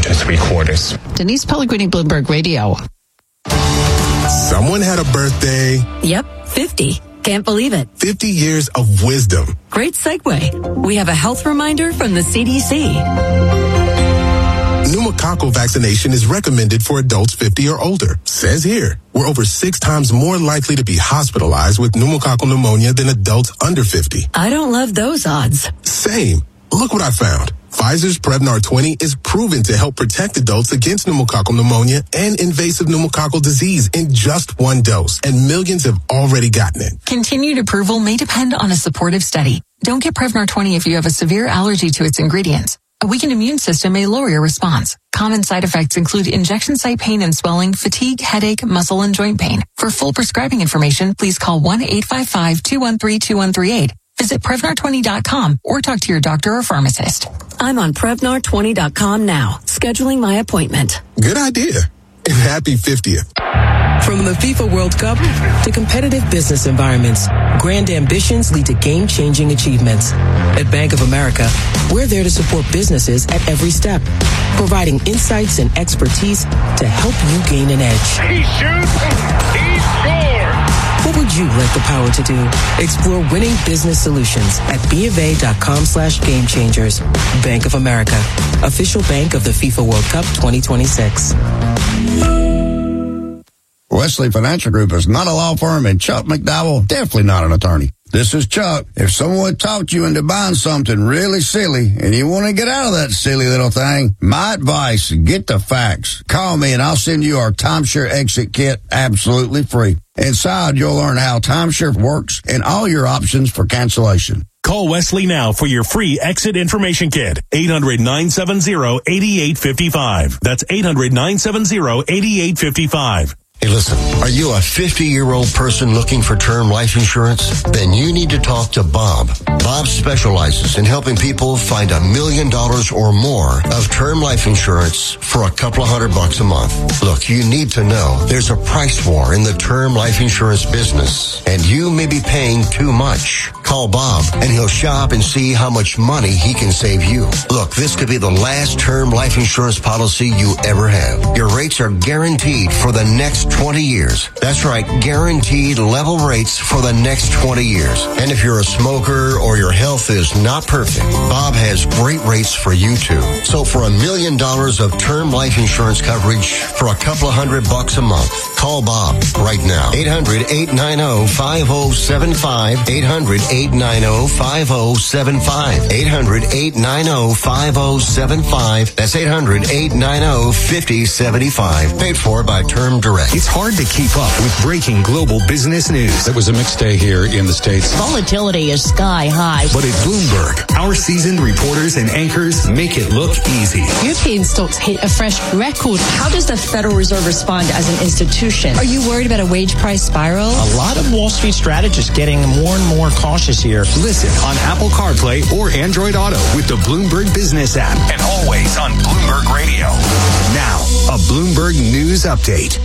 to 3/4. Denise Pellegrini, Bloomberg Radio. Someone had a birthday. Yep, 50. Can't believe it. 50 years of wisdom. Great segue. We have a health reminder from the CDC. Pneumococcal vaccination is recommended for adults 50 or older. Says here, we're over 6 times more likely to be hospitalized with pneumococcal pneumonia than adults under 50. I don't love those odds. Same. Look what I found. Pfizer's Prevnar 20 is proven to help protect adults against pneumococcal pneumonia and invasive pneumococcal disease in just 1 dose, and millions have already gotten it. Continued approval may depend on a supportive study. Don't get Prevnar 20 if you have a severe allergy to its ingredients. A weakened immune system may lower your response. Common side effects include injection site pain and swelling, fatigue, headache, muscle, and joint pain. For full prescribing information, please call 1-855-213-2138. Visit Prevnar20.com or talk to your doctor or pharmacist. I'm on Prevnar20.com now, scheduling my appointment. Good idea. And happy 50th. From the FIFA World Cup to competitive business environments, grand ambitions lead to game-changing achievements. At Bank of America, we're there to support businesses at every step, providing insights and expertise to help you gain an edge. He shoots, he scores! What would you like the power to do? Explore winning business solutions at BofA.com/gamechangers. Bank of America, official bank of the FIFA World Cup 2026. Wesley Financial Group is not a law firm, and Chuck McDowell, definitely not an attorney. This is Chuck. If someone talked you into buying something really silly and you want to get out of that silly little thing, my advice, get the facts. Call me and I'll send you our timeshare exit kit absolutely free. Inside, you'll learn how timeshare works and all your options for cancellation. Call Wesley now for your free exit information kit. 800-970-8855. That's 800-970-8855. Hey, listen, are you a 50-year-old person looking for term life insurance? Then you need to talk to Bob. Bob specializes in helping people find $1 million or more of term life insurance for a couple of $100 a month. Look, you need to know there's a price war in the term life insurance business, and you may be paying too much. Call Bob, and he'll shop and see how much money he can save you. Look, this could be the last term life insurance policy you ever have. Your rates are guaranteed for the next 20 years. That's right, guaranteed level rates for the next 20 years. And if you're a smoker or your health is not perfect, Bob has great rates for you too. So for $1 million of term life insurance coverage for a couple of $100 a month, call Bob right now. 800-890-5075. 800-890-5075. 800-890-5075. That's 800-890-5075. Paid for by Term Direct. It's hard to keep up with breaking global business news. It was a mixed day here in the States. Volatility is sky high. But at Bloomberg, our seasoned reporters and anchors make it look easy. European stocks hit a fresh record. How does the Federal Reserve respond as an institution? Are you worried about a wage price spiral? A lot of Wall Street strategists getting more and more cautious here. Listen on Apple CarPlay or Android Auto with the Bloomberg Business app, and always on Bloomberg Radio. Now, a Bloomberg News Update.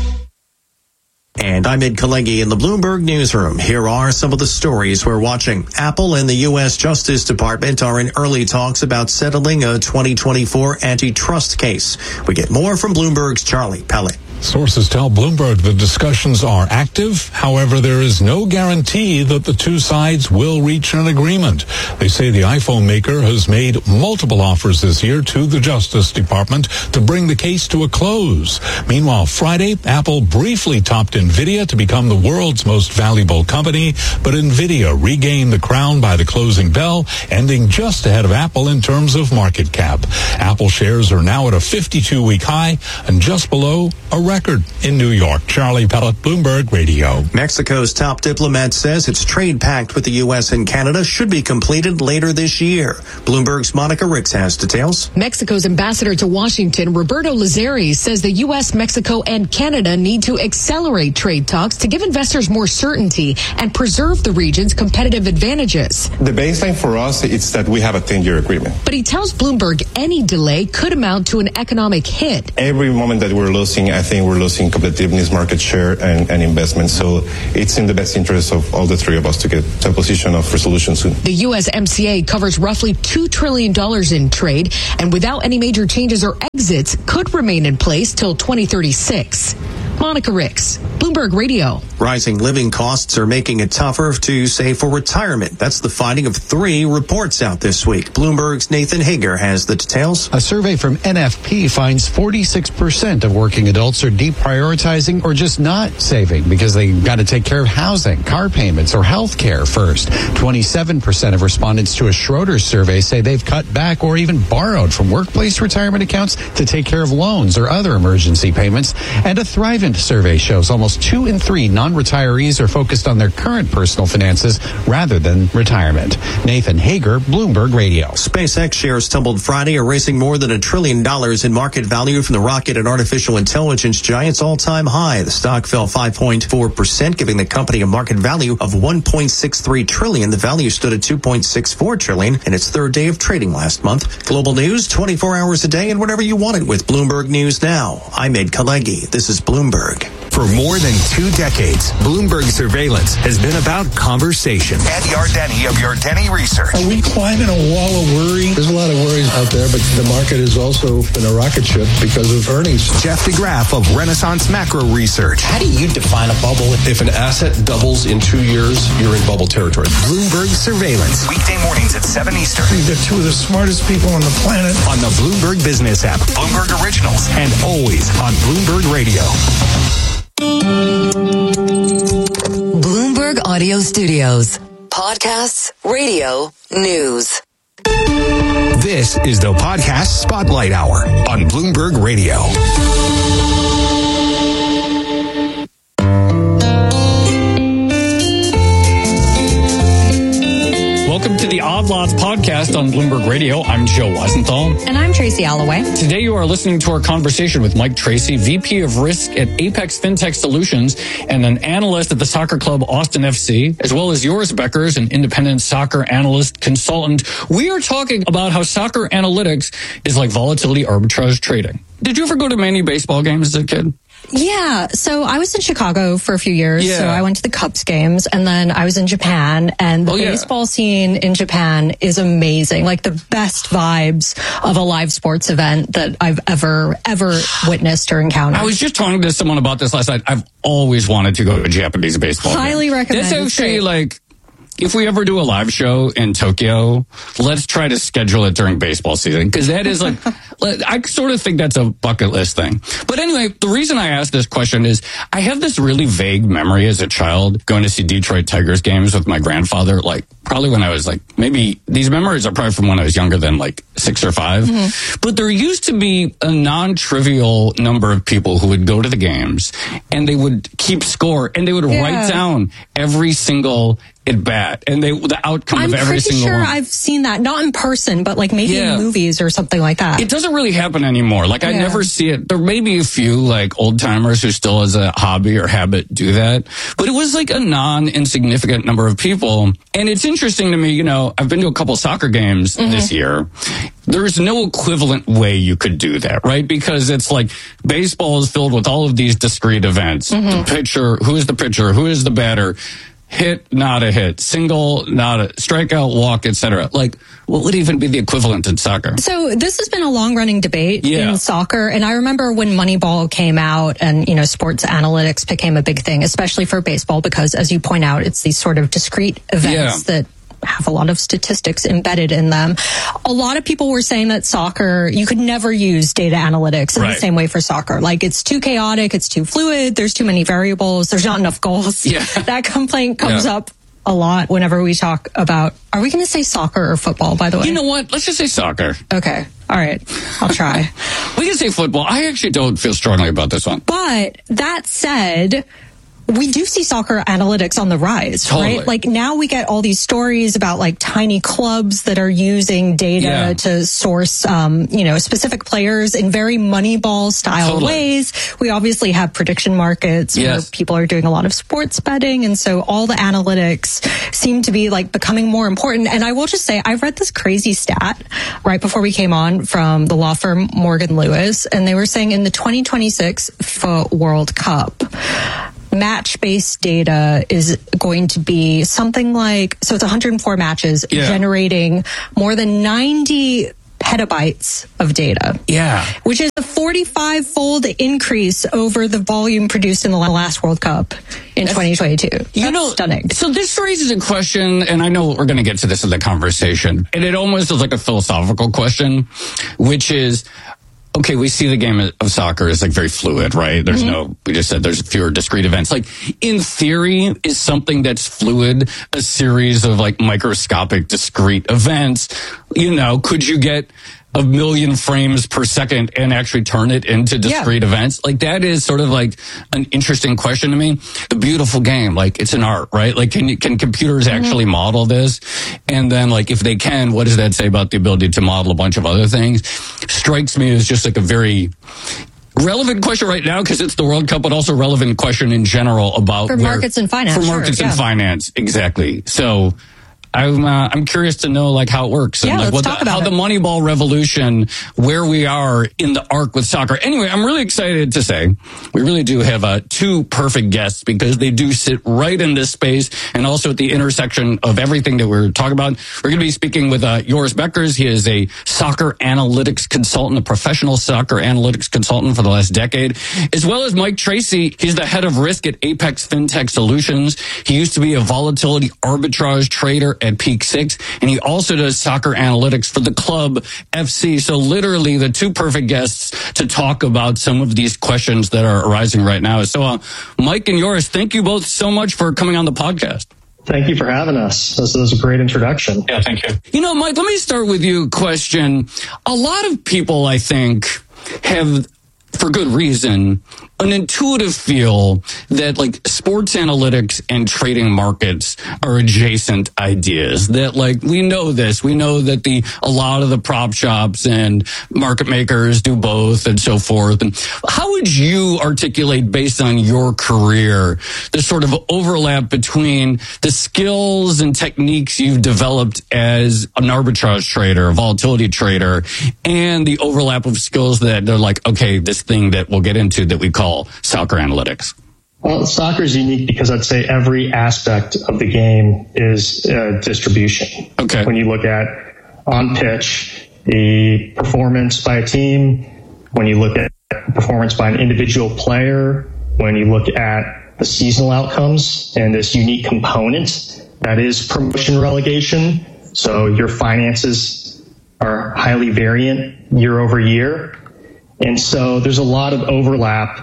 And I'm Ed Kalegi in the Bloomberg Newsroom. Here are some of the stories we're watching. Apple and the U.S. Justice Department are in early talks about settling a 2024 antitrust case. We get more from Bloomberg's Charlie Pellet. Sources tell Bloomberg the discussions are active. However, there is no guarantee that the two sides will reach an agreement. They say the iPhone maker has made multiple offers this year to the Justice Department to bring the case to a close. Meanwhile, Friday, Apple briefly topped NVIDIA to become the world's most valuable company, but NVIDIA regained the crown by the closing bell, ending just ahead of Apple in terms of market cap. Apple shares are now at a 52-week high and just below a record in New York. Charlie Pellet, Bloomberg Radio. Mexico's top diplomat says its trade pact with the U.S. and Canada should be completed later this year. Bloomberg's Monica Ricks has details. Mexico's ambassador to Washington, Roberto Lazari, says the U.S., Mexico, and Canada need to accelerate trade talks to give investors more certainty and preserve the region's competitive advantages. The baseline for us is that we have a 10-year agreement. But he tells Bloomberg any delay could amount to an economic hit. Every moment that we're losing, I think we're losing competitiveness, market share, and investment. So it's in the best interest of all the three of us to get to a position of resolution soon. The USMCA covers roughly $2 trillion in trade, and without any major changes or exits, exits could remain in place till 2036. Monica Ricks, Bloomberg Radio. Rising living costs are making it tougher to save for retirement. That's the finding of 3 reports out this week. Bloomberg's Nathan Hager has the details. A survey from NFP finds 46% of working adults are deprioritizing or just not saving because they got to take care of housing, car payments, or health care first. 27% of respondents to a Schroeder survey say they've cut back or even borrowed from workplace retirement accounts to take care of loans or other emergency payments. And a Thrivent survey shows almost 2 in 3 non-retirees are focused on their current personal finances rather than retirement. Nathan Hager, Bloomberg Radio. SpaceX shares tumbled Friday, erasing more than $1 trillion in market value from the rocket and artificial intelligence giant's all-time high. The stock fell 5.4%, giving the company a market value of $1.63 trillion. The value stood at $2.64 trillion in its 3rd day of trading last month. Global news 24 hours a day and whenever you want it with Bloomberg News Now. I'm Ed Kalegi. This is Bloomberg. For more than 2 decades, Bloomberg Surveillance has been about conversation. Ed Yardeni of Yardeni Research. Are we climbing a wall of worry? There's a lot of worries out there, but the market is also in a rocket ship because of earnings. Jeff DeGraff of Renaissance Macro Research. How do you define a bubble? If an asset doubles in 2 years, you're in bubble territory. Bloomberg Surveillance. Weekday mornings at 7 Eastern. They're 2 of the smartest people on the planet. On the Bloomberg Business app, Bloomberg Originals, and always on Bloomberg Radio. Bloomberg Audio Studios. Podcasts, radio, news. This is the Podcast Spotlight Hour on Bloomberg Radio. Welcome to the Odd Lots podcast on Bloomberg Radio. I'm Joe Weisenthal. And I'm Tracy Alloway. Today you are listening to our conversation with Mike Tracy, VP of Risk at Apex FinTech Solutions and an analyst at the soccer club Austin FC, as well as Joris Beckers, an independent soccer analyst consultant. We are talking about how soccer analytics is like volatility arbitrage trading. Did you ever go to many baseball games as a kid? Yeah. So I was in Chicago for a few years. Yeah. So I went to the Cubs games and then I was in Japan, and the baseball scene in Japan is amazing. Like the best vibes of a live sports event that I've ever witnessed or encountered. I was just talking to someone about this last night. I've always wanted to go to a Japanese baseball game. Highly recommend. That's actually like, if we ever do a live show in Tokyo, let's try to schedule it during baseball season, because that is like, I sort of think that's a bucket list thing. But anyway, the reason I asked this question is I have this really vague memory as a child going to see Detroit Tigers games with my grandfather, like probably when I was like, maybe these memories are probably from when I was younger than like 6 or 5. Mm-hmm. But there used to be a non-trivial number of people who would go to the games and they would keep score and they would write down every single at bat and the outcome of every single one. I'm pretty sure I've seen that, not in person, but like maybe in movies or something like that. It doesn't really happen anymore. Like I never see it. There may be a few like old timers who still as a hobby or habit do that, but it was like a non-insignificant number of people. And it's interesting to me, you know, I've been to a couple soccer games this year. There's no equivalent way you could do that, right? Because it's like baseball is filled with all of these discrete events. The pitcher, who is the pitcher, who is the batter, hit, not a hit, single, not a strikeout, walk, etc. Like, what would even be the equivalent in soccer? So this has been a long-running debate in soccer, and I remember when Moneyball came out and, you know, sports analytics became a big thing, especially for baseball, because as you point out, it's these sort of discrete events that have a lot of statistics embedded in them. A lot of people were saying that soccer, you could never use data analytics in the same way for soccer. Like, it's too chaotic, it's too fluid, there's too many variables, there's not enough goals. That complaint comes up a lot whenever we talk about, are we going to say soccer or football, by the way? You know what? Let's just say soccer. Okay. All right. I'll try. We can say football. I actually don't feel strongly about this one. But that said, we do see soccer analytics on the rise, right? Like now we get all these stories about like tiny clubs that are using data to source, you know, specific players in very Moneyball style ways. We obviously have prediction markets where people are doing a lot of sports betting. And so all the analytics seem to be like becoming more important. And I will just say, I read this crazy stat right before we came on from the law firm Morgan Lewis. And they were saying in the 2026 FIFA World Cup, match-based data is going to be something like, so it's 104 matches generating more than 90 petabytes of data. Yeah. Which is a 45-fold increase over the volume produced in the last World Cup in 2022. That's stunning. So this raises a question, and I know we're going to get to this in the conversation, and it almost is like a philosophical question, which is, okay, we see the game of soccer is like very fluid, right? There's we just said there's fewer discrete events. Like, in theory, is something that's fluid a series of like microscopic discrete events? You know, could you get a million frames per second and actually turn it into discrete events? Like, that is sort of like an interesting question to me. The beautiful game, like, it's an art, right? Like, can computers actually model this? And then, like, if they can, what does that say about the ability to model a bunch of other things? Strikes me as just like a very relevant question right now because it's the World Cup, but also relevant question in general about for markets and finance. For markets and finance, exactly. So I'm curious to know like how it works and like how the Moneyball revolution, where we are in the arc with soccer. Anyway, I'm really excited to say we really do have two perfect guests because they do sit right in this space and also at the intersection of everything that we're talking about. We're going to be speaking with Joris Beckers. He is a soccer analytics consultant, a professional soccer analytics consultant for the last decade, as well as Mike Tracy. He's the head of risk at Apex FinTech Solutions. He used to be a volatility arbitrage trader at Peak Six, and he also does soccer analytics for the Club FC. So literally the two perfect guests to talk about some of these questions that are arising right now. So Mike and Joris, thank you both so much for coming on the podcast. Thank you for having us. This was a great introduction. Yeah, thank you. You know, Mike, let me start with you a question. A lot of people, I think, have, for good reason, an intuitive feel that like sports analytics and trading markets are adjacent ideas. That like we know that a lot of the prop shops and market makers do both and so forth. And how would you articulate, based on your career, the sort of overlap between the skills and techniques you've developed as an arbitrage trader, a volatility trader, and the overlap of skills that they're like, okay, this thing that we'll get into that we call soccer analytics? Well, soccer is unique because I'd say every aspect of the game is distribution. Okay. When you look at on pitch, the performance by a team, when you look at performance by an individual player, when you look at the seasonal outcomes and this unique component that is promotion relegation. So your finances are highly variant year over year. And so there's a lot of overlap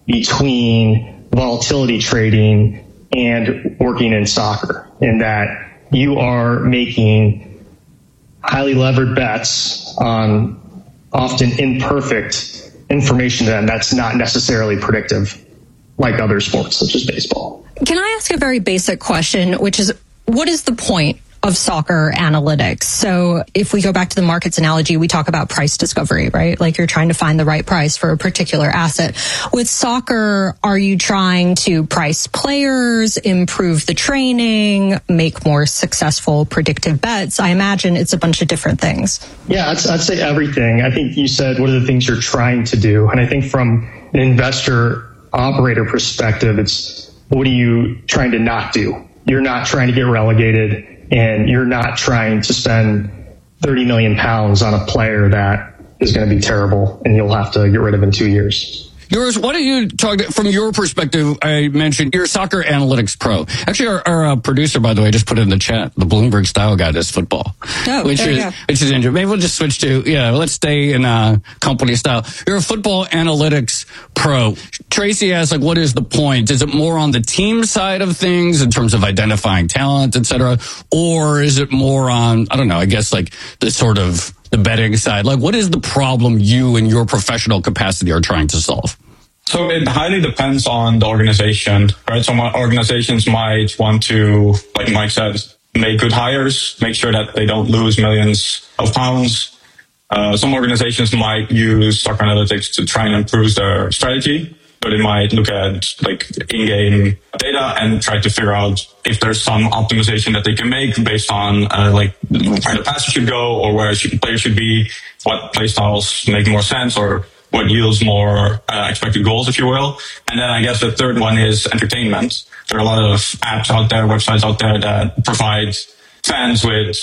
between volatility trading and working in soccer, in that you are making highly levered bets on often imperfect information that's not necessarily predictive like other sports such as baseball. Can I ask a very basic question, which is, what is the point of soccer analytics? So if we go back to the markets analogy, we talk about price discovery, right? Like you're trying to find the right price for a particular asset. With soccer, are you trying to price players, improve the training, make more successful predictive bets? I imagine it's a bunch of different things. Yeah, I'd say everything. I think you said, what are the things you're trying to do? And I think from an investor operator perspective, it's what are you trying to not do? You're not trying to get relegated, and you're not trying to spend 30 million pounds on a player that is going to be terrible and you'll have to get rid of in 2 years. Joris, why don't you talk from your perspective? I mentioned you're a soccer analytics pro. Actually, our producer, by the way, just put it in the chat. The Bloomberg Style Guide is football, which is interesting. Maybe we'll just switch to let's stay in company style. You're a football analytics pro. Tracy asks, like, what is the point? Is it more on the team side of things in terms of identifying talent, et cetera, or is it more on, I don't know, I guess like the sort of the betting side? Like, what is the problem you in your professional capacity are trying to solve? So it highly depends on the organization, right? Some organizations might want to, like Mike said, make good hires, make sure that they don't lose millions of pounds. Some organizations might use soccer analytics to try and improve their strategy. So they might look at like in-game data and try to figure out if there's some optimization that they can make based on like where the passer should go or where players should be, what play styles make more sense or what yields more expected goals, if you will. And then I guess the third one is entertainment. There are a lot of apps out there, websites out there that provide fans with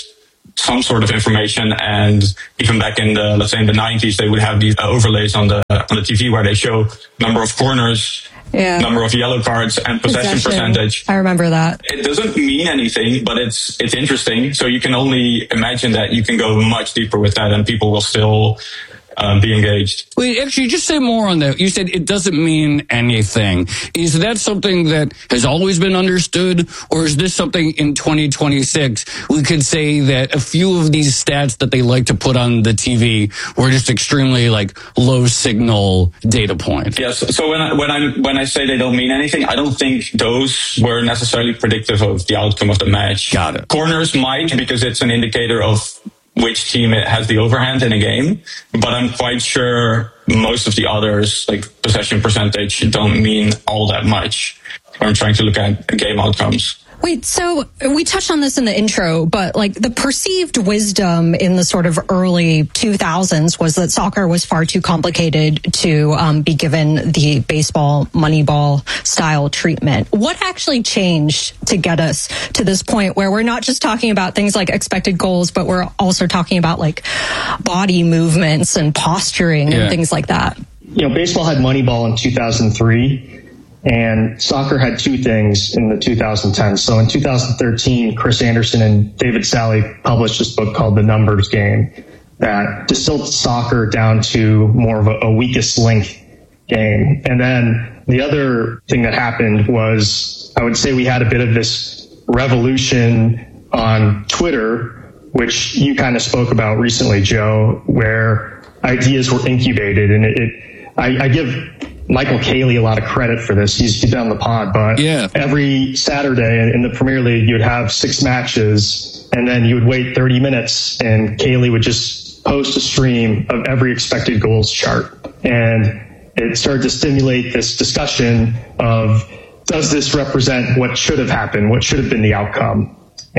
some sort of information. And even back in the, let's say in the 90s, they would have these overlays on the TV where they show number of corners, number of yellow cards, and possession percentage. I remember that. It doesn't mean anything, but it's interesting. So you can only imagine that you can go much deeper with that, and people will still be engaged. Wait, actually, just say more on that. You said it doesn't mean anything. Is that something that has always been understood, or is this something in 2026 we could say that a few of these stats that they like to put on the TV were just extremely like low signal data points? Yes. So when I say they don't mean anything, I don't think those were necessarily predictive of the outcome of the match. Got it. Corners might, because it's an indicator of which team has the overhand in a game, but I'm quite sure most of the others, like possession percentage, don't mean all that much when I'm trying to look at game outcomes. Wait, so we touched on this in the intro, but like the perceived wisdom in the sort of early 2000s was that soccer was far too complicated to be given the baseball Moneyball style treatment. What actually changed to get us to this point where we're not just talking about things like expected goals, but we're also talking about like body movements and posturing and things like that? You know, baseball had Moneyball in 2003. And soccer had two things in the 2010s. So in 2013, Chris Anderson and David Sally published this book called The Numbers Game that distilled soccer down to more of a weakest link game. And then the other thing that happened was, I would say we had a bit of this revolution on Twitter, which you kind of spoke about recently, Joe, where ideas were incubated. And I give Michael Cayley a lot of credit for this. He's been on the pod, but every Saturday in the Premier League, you'd have 6 matches, and then you would wait 30 minutes, and Cayley would just post a stream of every expected goals chart. And it started to stimulate this discussion of, does this represent what should have happened? What should have been the outcome?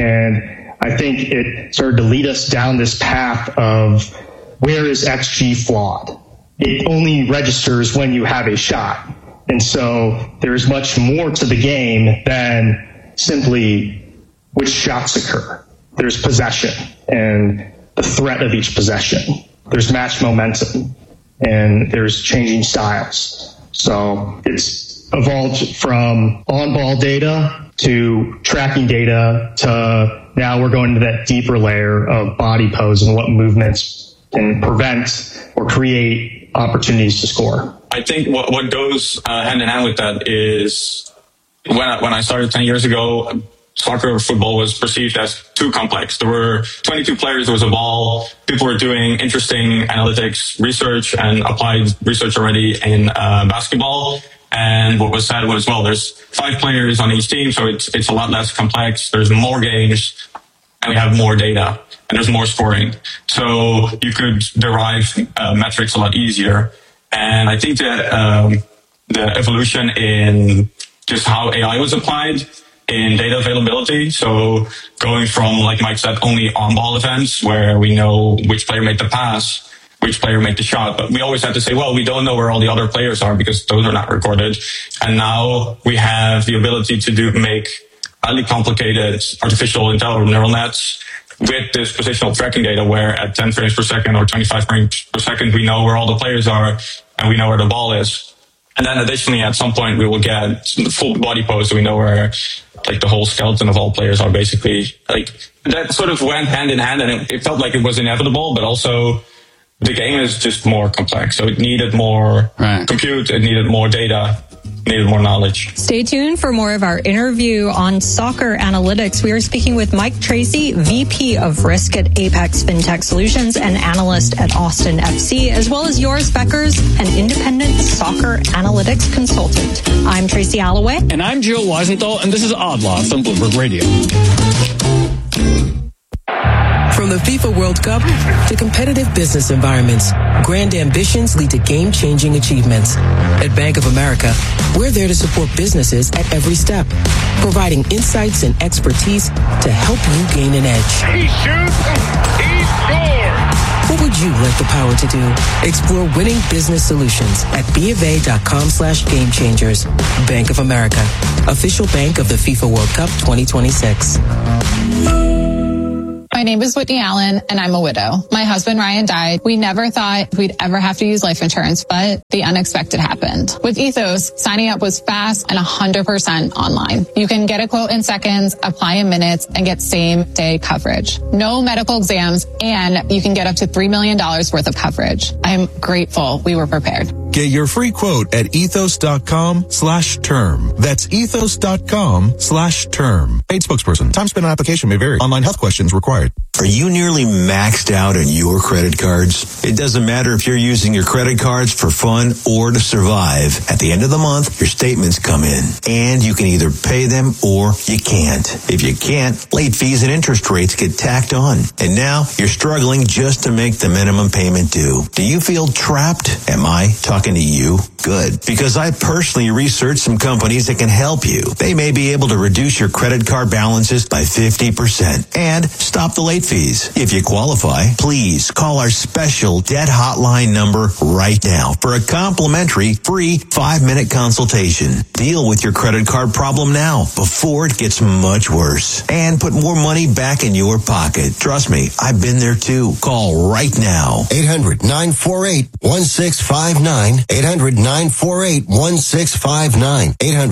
And I think it started to lead us down this path of, where is XG flawed? It only registers when you have a shot. And so there's much more to the game than simply which shots occur. There's possession and the threat of each possession. There's match momentum and there's changing styles. So it's evolved from on-ball data to tracking data to now we're going to that deeper layer of body pose and what movements can prevent or create opportunities to score. I think what goes hand in hand with that is when I started 10 years ago, soccer or football was perceived as too complex. There were 22 players, there was a ball, people were doing interesting analytics research and applied research already in basketball. And what was said was, well, there's 5 players on each team, so it's a lot less complex. There's more games and we have more data. And there's more scoring. So you could derive metrics a lot easier. And I think that the evolution in just how AI was applied in data availability, so going from, like Mike said, only on-ball events where we know which player made the pass, which player made the shot, but we always had to say, well, we don't know where all the other players are because those are not recorded. And now we have the ability to make highly complicated artificial intelligence neural nets with this positional tracking data where at 10 frames per second or 25 frames per second, we know where all the players are and we know where the ball is. And then additionally, at some point, we will get the full body pose so we know where like the whole skeleton of all players are basically. Like that sort of went hand in hand and it felt like it was inevitable, but also the game is just more complex. So it needed more compute, it needed more data. Needed more knowledge. Stay tuned for more of our interview on soccer analytics. We are speaking with Mike Tracy, VP of Risk at Apex FinTech Solutions and analyst at Austin FC, as well as Joris Beckers, an independent soccer analytics consultant. I'm Tracy Alloway. And I'm Joe Weisenthal, and this is Odd Lots on Bloomberg Radio. From the FIFA World Cup to competitive business environments, grand ambitions lead to game-changing achievements. At Bank of America, we're there to support businesses at every step, providing insights and expertise to help you gain an edge. He shoots, he scores! What would you like the power to do? Explore winning business solutions at BofA.com/gamechangers. Bank of America, official bank of the FIFA World Cup 2026. My name is Whitney Allen, and I'm a widow. My husband, Ryan, died. We never thought we'd ever have to use life insurance, but the unexpected happened. With Ethos, signing up was fast and 100% online. You can get a quote in seconds, apply in minutes, and get same-day coverage. No medical exams, and you can get up to $3 million worth of coverage. I'm grateful we were prepared. Get your free quote at ethos.com/term. That's ethos.com/term. Paid spokesperson. Time spent on application may vary. Online health questions required. Are you nearly maxed out on your credit cards? It doesn't matter if you're using your credit cards for fun or to survive. At the end of the month, your statements come in, and you can either pay them or you can't. If you can't, late fees and interest rates get tacked on. And now you're struggling just to make the minimum payment due. Do you feel trapped? Am I talking to you? Good. Because I personally researched some companies that can help you. They may be able to reduce your credit card balances by 50% and stop the late fees. If you qualify, please call our special debt hotline number right now for a complimentary free 5-minute consultation. Deal with your credit card problem now before it gets much worse and put more money back in your pocket. Trust me, I've been there too. Call right now. 800-948-1659. 800-948-1659.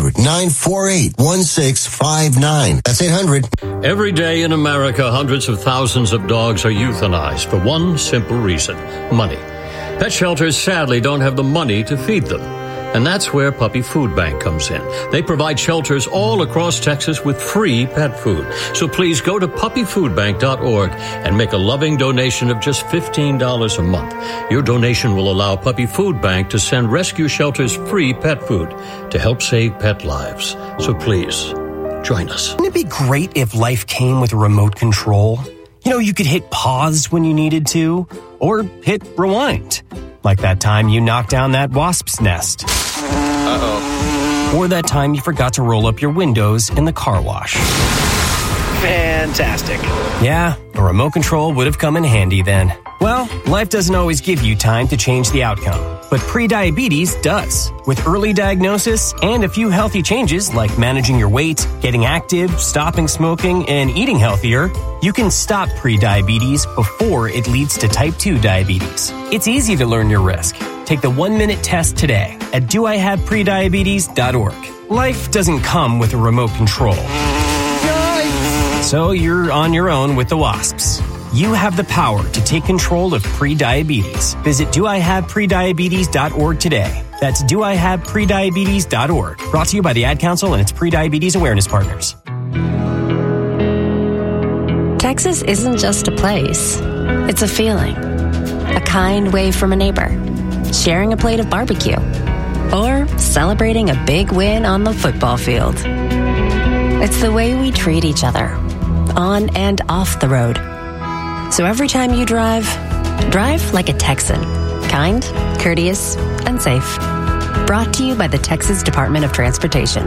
800-948-1659. That's 800. Every day in America, hundreds of thousands of dogs are euthanized for one simple reason: money. Pet shelters sadly don't have the money to feed them. And that's where Puppy Food Bank comes in. They provide shelters all across Texas with free pet food. So please go to puppyfoodbank.org and make a loving donation of just $15 a month. Your donation will allow Puppy Food Bank to send rescue shelters free pet food to help save pet lives. So please, join us. Wouldn't it be great if life came with a remote control? You know, you could hit pause when you needed to, or hit rewind. Like that time you knocked down that wasp's nest. Uh-oh. Or that time you forgot to roll up your windows in the car wash. Fantastic. Yeah, a remote control would have come in handy then. Well, life doesn't always give you time to change the outcome, but prediabetes does. With early diagnosis and a few healthy changes like managing your weight, getting active, stopping smoking, and eating healthier, you can stop prediabetes before it leads to type 2 diabetes. It's easy to learn your risk. Take the 1-minute test today at doihaveprediabetes.org. Life doesn't come with a remote control. So you're on your own with the wasps. You have the power to take control of prediabetes. Visit doihaveprediabetes.org today. That's doihaveprediabetes.org. Brought to you by the Ad Council and its prediabetes awareness partners. Texas isn't just a place. It's a feeling. A kind wave from a neighbor. Sharing a plate of barbecue. Or celebrating a big win on the football field. It's the way we treat each other. On and off the road. So every time you drive like a Texan. Kind, courteous, and safe. Brought to you by the Texas Department of Transportation.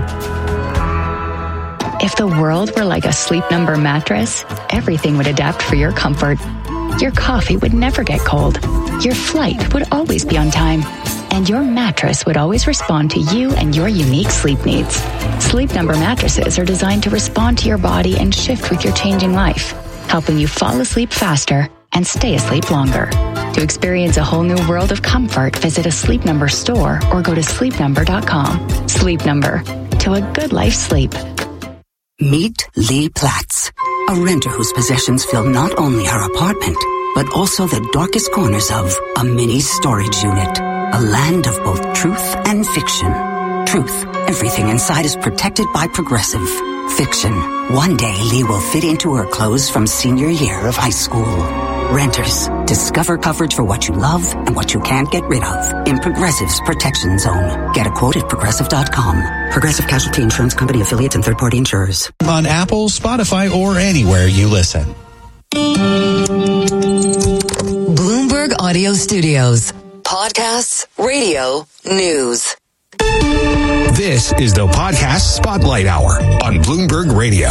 If the world were like a Sleep Number mattress, everything would adapt for your comfort. Your coffee would never get cold. Your flight would always be on time. And your mattress would always respond to you and your unique sleep needs. Sleep Number mattresses are designed to respond to your body and shift with your changing life, helping you fall asleep faster and stay asleep longer. To experience a whole new world of comfort, visit a Sleep Number store or go to sleepnumber.com. Sleep Number. To a good life's sleep. Meet Lee Platts, a renter whose possessions fill not only her apartment, but also the darkest corners of a mini storage unit. A land of both truth and fiction. Truth, everything inside is protected by Progressive. Fiction, one day Lee will fit into her clothes from senior year of high school. Renters, discover coverage for what you love and what you can't get rid of in Progressive's Protection Zone. Get a quote at Progressive.com. Progressive Casualty Insurance Company affiliates and third-party insurers. On Apple, Spotify, or anywhere you listen. Bloomberg Audio Studios. Podcasts, radio, news. This is the Podcast Spotlight Hour on Bloomberg Radio.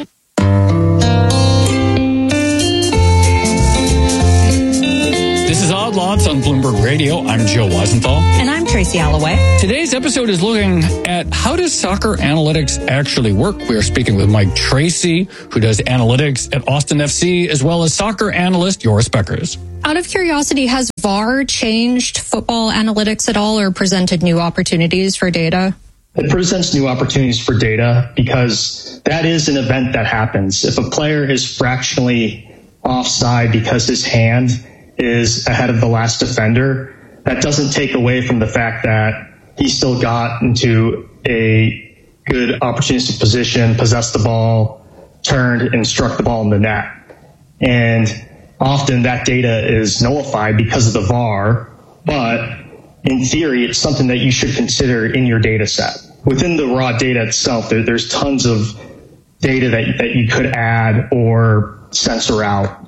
This is is Odd Lots on Bloomberg Radio. I'm Joe Weisenthal. And I'm Tracy Alloway. Today's episode is looking at how does soccer analytics actually work. We are speaking with Mike Tracy, who does analytics at Austin FC, as well as soccer analyst Joris Beckers. Out of curiosity, has VAR changed football analytics at all or presented new opportunities for data? It presents new opportunities for data because that is an event that happens. If a player is fractionally offside because his hand is ahead of the last defender, that doesn't take away from the fact that he still got into a good opportunistic position, possessed the ball, turned and struck the ball in the net. And often that data is nullified because of the VAR, but in theory, it's something that you should consider in your data set. Within the raw data itself, there's tons of data that you could add or censor out.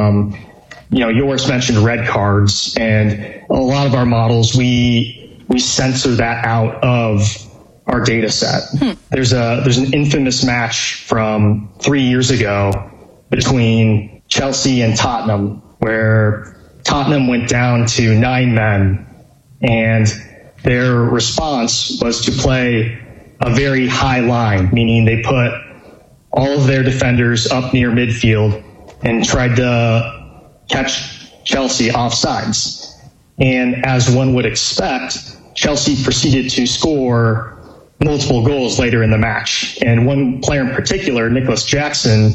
Yours mentioned red cards, and a lot of our models, we censor that out of our data set. There's an infamous match from 3 years ago between Chelsea and Tottenham, where Tottenham went down to 9 men, and their response was to play a very high line, meaning they put all of their defenders up near midfield and tried to catch Chelsea offsides. And as one would expect, Chelsea proceeded to score multiple goals later in the match. And one player in particular, Nicholas Jackson,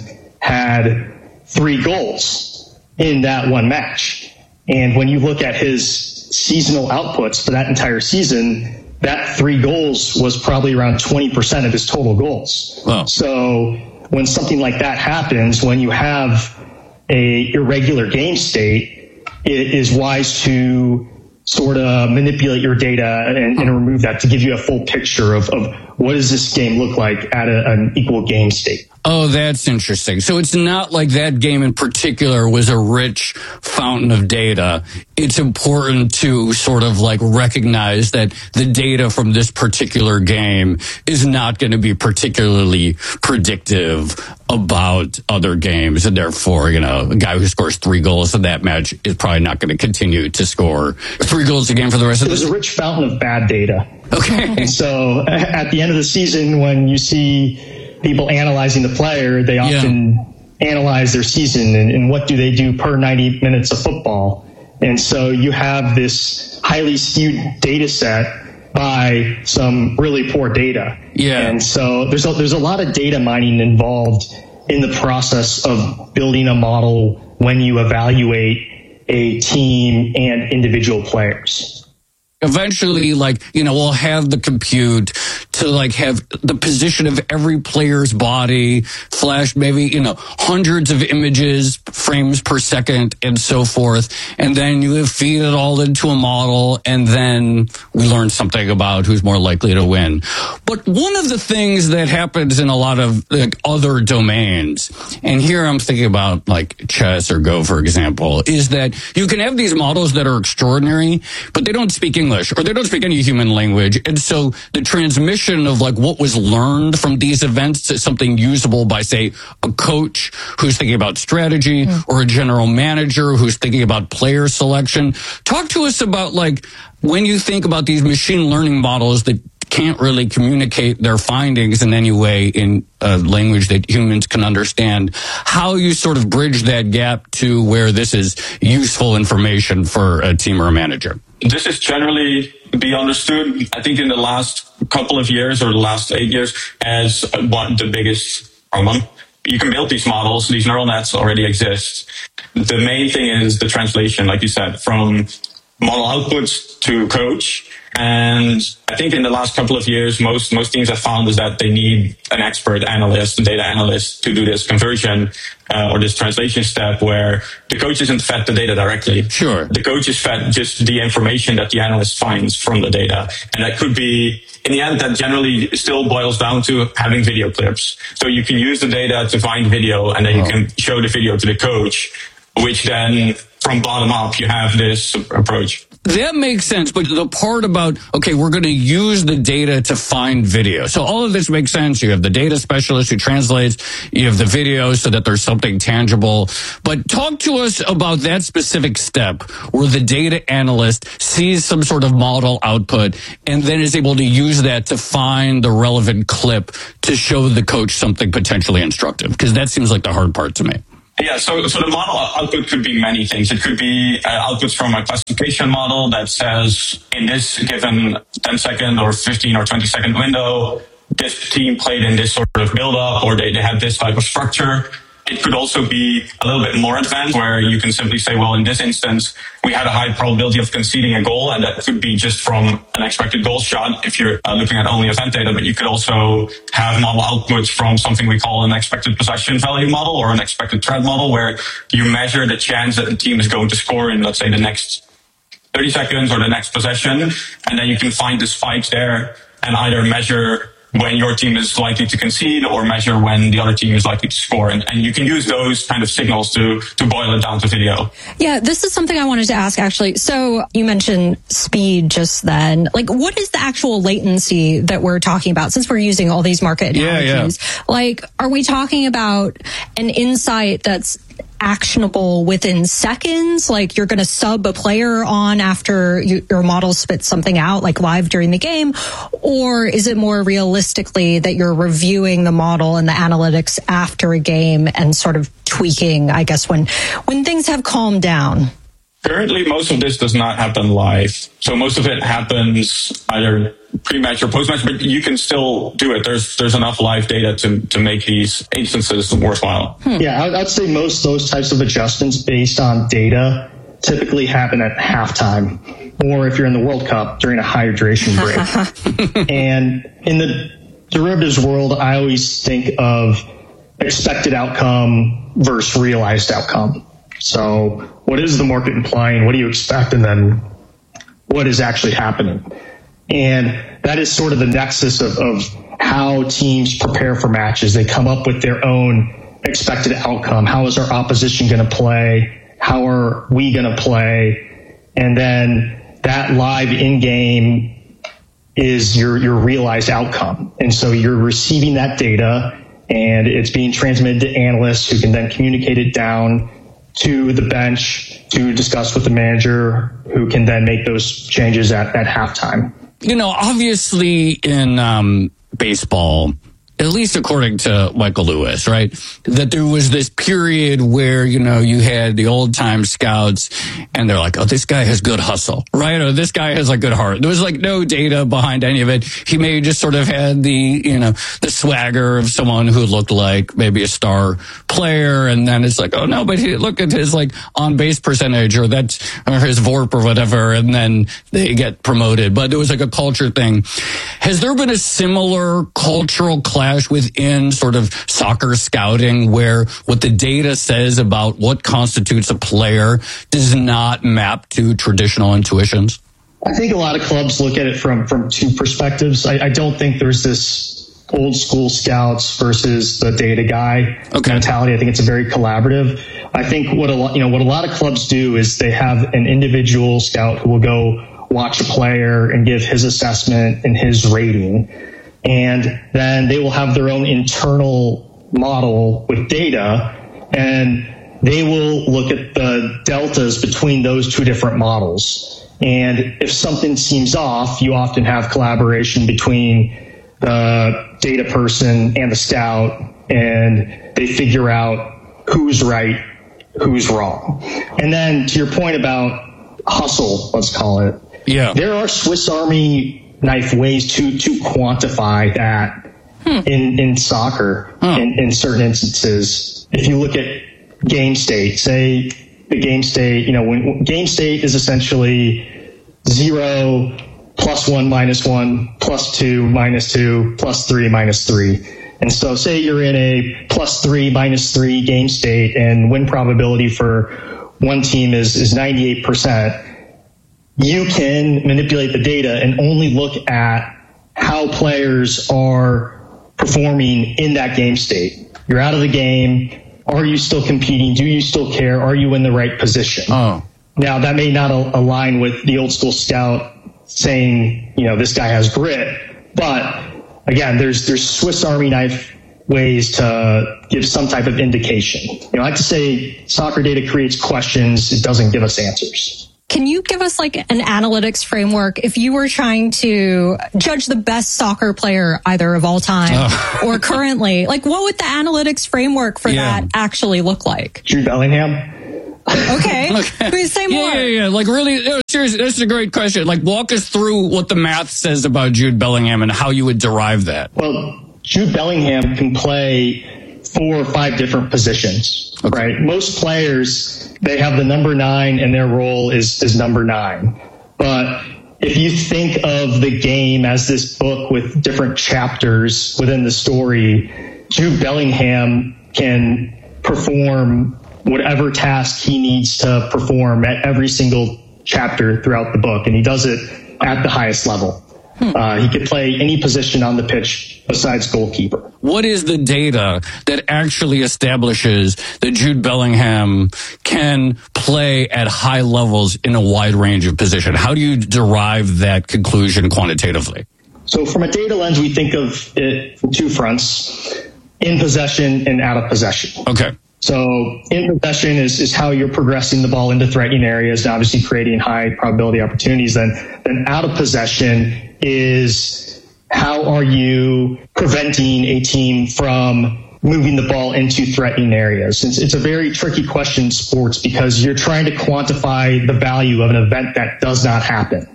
had 3 goals in that one match. And when you look at his seasonal outputs for that entire season, that 3 goals was probably around 20% of his total goals. Wow. So when something like that happens, when you have a irregular game state, it is wise to sort of manipulate your data and remove that to give you a full picture of what does this game look like at an equal game state. Oh, that's interesting. So it's not like that game in particular was a rich fountain of data. It's important to sort of like recognize that the data from this particular game is not going to be particularly predictive about other games. And therefore, a guy who scores 3 goals in that match is probably not going to continue to score 3 goals a game for the rest of the season. There's a rich fountain of bad data. Okay. And so at the end of the season, when you see people analyzing the player, they often analyze their season and what do they do per 90 minutes of football. And so you have this highly skewed data set by some really poor data. Yeah. And so there's a lot of data mining involved in the process of building a model when you evaluate a team and individual players. Eventually, we'll have the compute to have the position of every player's body flashed, maybe, hundreds of images, frames per second, and so forth. And then you feed it all into a model, and then we learn something about who's more likely to win. But one of the things that happens in a lot of other domains, and here I'm thinking about chess or Go, for example, is that you can have these models that are extraordinary, but they don't speak English, or they don't speak any human language. And so the transmission of what was learned from these events to something usable by, say, a coach who's thinking about strategy or a general manager who's thinking about player selection. Talk to us about when you think about these machine learning models that can't really communicate their findings in any way in a language that humans can understand, how you sort of bridge that gap to where this is useful information for a team or a manager. This is generally be understood, I think, in the last couple of years or the last 8 years as one the biggest problem. You can build these models, these neural nets already exist. The main thing is the translation, like you said, from model outputs to coach. And I think in the last couple of years, most teams have found is that they need an expert analyst, a data analyst to do this conversion or this translation step where the coach isn't fed the data directly. Sure. The coach is fed just the information that the analyst finds from the data. And that could be, in the end, that generally still boils down to having video clips. So you can use the data to find video and then you can show the video to the coach, which then from bottom up, you have this approach. that makes sense. But the part about, okay, we're going to use the data to find video. So all of this makes sense. You have the data specialist who translates. You have the video so that there's something tangible. But talk to us about that specific step where the data analyst sees some sort of model output and then is able to use that to find the relevant clip to show the coach something potentially instructive. Because that seems like the hard part to me. Yeah, so the model output could be many things. It could be outputs from a classification model that says in this given 10-second or 15 or 20-second window, this team played in this sort of build-up, or they had this type of structure. It could also be a little bit more advanced, where you can simply say, well, in this instance, we had a high probability of conceding a goal, and that could be just from an expected goal shot if you're looking at only event data. But you could also have model outputs from something we call an expected possession value model or an expected threat model, where you measure the chance that the team is going to score in, let's say, the next 30 seconds or the next possession. And then you can find the spikes there and either measure when your team is likely to concede or measure when the other team is likely to score. And you can use those kind of signals to boil it down to video. Yeah, this is something I wanted to ask, actually. So you mentioned speed just then. Like, what is the actual latency that we're talking about, since we're using all these market analogies? Yeah. Like, are we talking about an insight that's actionable within seconds? Like, you're going to sub a player on after your model spits something out, like live during the game? Or is it more realistically that you're reviewing the model and the analytics after a game and sort of tweaking, I guess, when things have calmed down? Currently, most of this does not happen live. So most of it happens either pre-match or post-match, but you can still do it. There's enough live data to make these instances worthwhile. Yeah, I'd say most of those types of adjustments based on data typically happen at halftime, or if you're in the World Cup, during a hydration break. And in the derivatives world, I always think of expected outcome versus realized outcome. So what is the market implying? What do you expect? And then what is actually happening? And that is sort of the nexus of how teams prepare for matches. They come up with their own expected outcome. How is our opposition going to play? How are we going to play? And then that live in-game is your realized outcome. And so you're receiving that data, and it's being transmitted to analysts who can then communicate it down to the bench to discuss with the manager, who can then make those changes at halftime. You know, obviously in baseball, at least according to Michael Lewis, right, that there was this period where, you know, you had the old time scouts and they're like, oh, this guy has good hustle, right? Or this guy has a good heart. There was like no data behind any of it. He may just sort of had the, you know, the swagger of someone who looked like maybe a star player. And then it's like, oh no, but look at his like on base percentage or his VORP or whatever. And then they get promoted. But there was like a culture thing. Has there been a similar cultural clash within sort of soccer scouting where what the data says about what constitutes a player does not map to traditional intuitions? I think a lot of clubs look at it from two perspectives. I don't think there's this old school scouts versus the data guy mentality. I think it's a very collaborative. I think what a lot of clubs do is they have an individual scout who will go watch a player and give his assessment and his rating. And then they will have their own internal model with data, and they will look at the deltas between those two different models. And if something seems off, you often have collaboration between the data person and the scout, and they figure out who's right, who's wrong. And then to your point about hustle, let's call it. Yeah. There are Swiss Army knife ways to quantify that in soccer in certain instances. If you look at game state, say the game state, when game state is essentially 0, +1, -1, +2, -2, +3, -3. And so say you're in a +3, -3 game state and win probability for one team is 98%. You can manipulate the data and only look at how players are performing in that game state. You're out of the game. Are you still competing? Do you still care? Are you in the right position? Oh. Now, that may not align with the old school scout saying, this guy has grit, but again, there's Swiss Army knife ways to give some type of indication. I like to say soccer data creates questions. It doesn't give us answers. Can you give us like an analytics framework if you were trying to judge the best soccer player either of all time or currently? Like, what would the analytics framework for that actually look like? Jude Bellingham. Okay. Please say more. Yeah. Like, really, seriously, this is a great question. Like, walk us through what the math says about Jude Bellingham and how you would derive that. Well, Jude Bellingham can play 4 or 5 different positions, right? Most players, they have the number 9 and their role is number 9. But if you think of the game as this book with different chapters within the story, Jude Bellingham can perform whatever task he needs to perform at every single chapter throughout the book, and he does it at the highest level. He could play any position on the pitch besides goalkeeper. What is the data that actually establishes that Jude Bellingham can play at high levels in a wide range of positions? How do you derive that conclusion quantitatively? So from a data lens, we think of it from 2 fronts, in possession and out of possession. Okay. So in possession is how you're progressing the ball into threatening areas and obviously creating high probability opportunities. Then out of possession is how are you preventing a team from moving the ball into threatening areas. It's a very tricky question in sports because you're trying to quantify the value of an event that does not happen.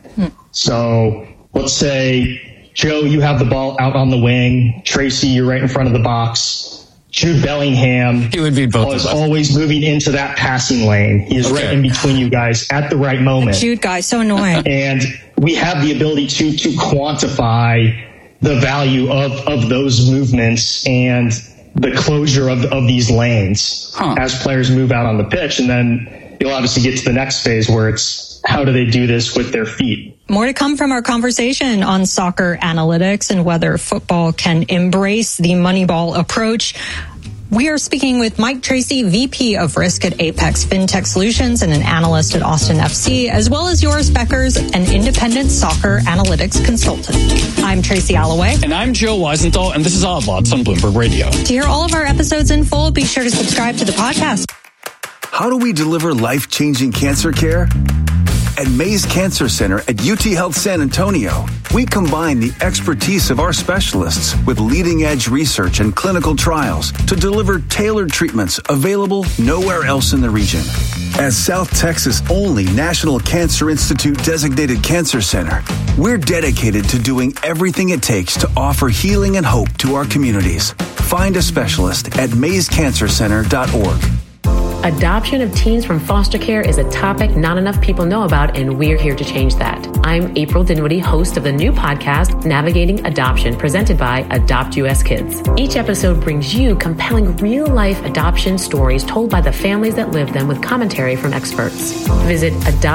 So let's say, Joe, you have the ball out on the wing. Tracy, you're right in front of the box. Jude Bellingham is always moving into that passing lane. He is right in between you guys at the right moment. Jude guy, so annoying. And we have the ability to quantify the value of those movements and the closure of these lanes as players move out on the pitch. And then you'll obviously get to the next phase where it's how do they do this with their feet? More to come from our conversation on soccer analytics and whether football can embrace the Moneyball approach. We are speaking with Mike Tracy, VP of Risk at Apex FinTech Solutions and an analyst at Austin FC, as well as Joris Beckers, an independent soccer analytics consultant. I'm Tracy Alloway. And I'm Joe Weisenthal, and this is Odd Lots on Bloomberg Radio. To hear all of our episodes in full, be sure to subscribe to the podcast. How do we deliver life-changing cancer care? At Mays Cancer Center at UT Health San Antonio, we combine the expertise of our specialists with leading-edge research and clinical trials to deliver tailored treatments available nowhere else in the region. As South Texas' only National Cancer Institute designated cancer center, we're dedicated to doing everything it takes to offer healing and hope to our communities. Find a specialist at mayscancercenter.org. Adoption of teens from foster care is a topic not enough people know about, and we're here to change that. I'm April Dinwiddie, host of the new podcast, Navigating Adoption, presented by Adopt US Kids. Each episode brings you compelling real-life adoption stories told by the families that live them with commentary from experts. Visit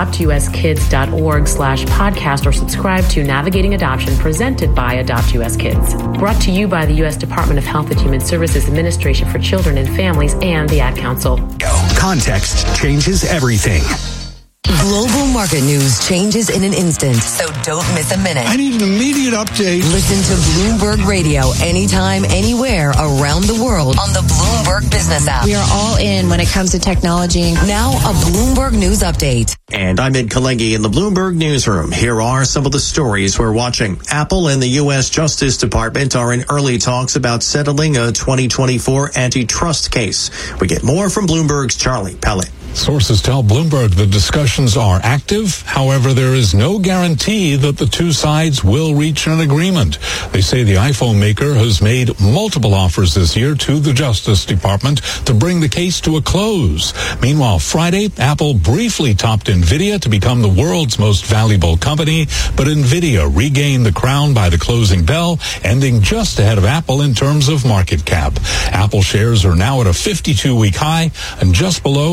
adoptuskids.org/podcast or subscribe to Navigating Adoption, presented by Adopt US Kids. Brought to you by the U.S. Department of Health and Human Services Administration for Children and Families and the Ad Council. Context changes everything. Global market news changes in an instant, so don't miss a minute. I need an immediate update. Listen to Bloomberg Radio anytime, anywhere around the world on the Bloomberg Business app. We are all in when it comes to technology. Now a Bloomberg News update. And I'm Ed Kalegi in the Bloomberg Newsroom. Here are some of the stories we're watching. Apple and the U.S. Justice Department are in early talks about settling a 2024 antitrust case. We get more from Bloomberg's Charlie Pellet. Sources tell Bloomberg the discussions are active. However, there is no guarantee that the two sides will reach an agreement. They say the iPhone maker has made multiple offers this year to the Justice Department to bring the case to a close. Meanwhile, Friday, Apple briefly topped NVIDIA to become the world's most valuable company, but NVIDIA regained the crown by the closing bell, ending just ahead of Apple in terms of market cap. Apple shares are now at a 52-week high and just below a